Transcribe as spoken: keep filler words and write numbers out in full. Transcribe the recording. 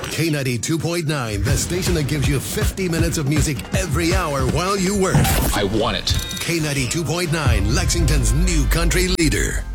K ninety-two point nine, the station that gives you fifty minutes of music every hour while you work. I want it. K ninety-two point nine, Lexington's new country leader.